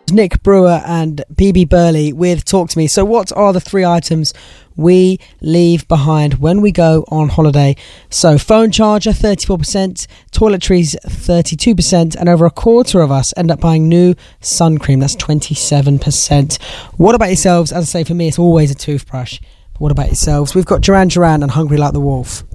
Nick Brewer and BB Burley with Talk to Me. So what are the 3 items we leave behind when we go on holiday? So phone charger 34%, toiletries 32%, and over a quarter of us end up buying new sun cream. That's 27%. What about yourselves? As I say, for me it's always a toothbrush. But what about yourselves? We've got Duran Duran and Hungry Like the Wolf.